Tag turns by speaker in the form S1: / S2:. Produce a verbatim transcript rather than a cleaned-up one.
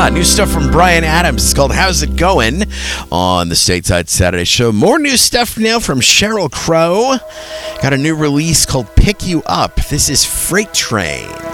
S1: Uh, new stuff from Bryan Adams. It's called How's It Going on the Stateside Saturday Show. More new stuff now from Sheryl Crow. Got a new release called Pick You Up. This is Freight Train.